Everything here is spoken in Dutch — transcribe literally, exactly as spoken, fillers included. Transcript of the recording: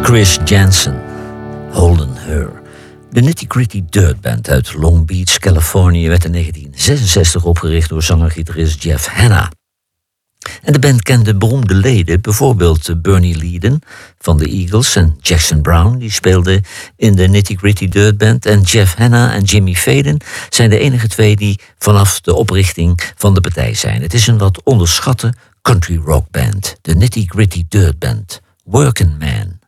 Chris Janson, Holding Her. De Nitty Gritty Dirt Band uit Long Beach, Californië, werd in negentien zesenzestig opgericht door zanger-gitarist Jeff Hanna. En de band kende beroemde leden, bijvoorbeeld Bernie Leadon van de Eagles en Jackson Browne, die speelden in de Nitty Gritty Dirt Band. En Jeff Hanna en Jimmy Faden zijn de enige twee die vanaf de oprichting van de partij zijn. Het is een wat onderschatte country rock band, de Nitty Gritty Dirt Band, Working Man.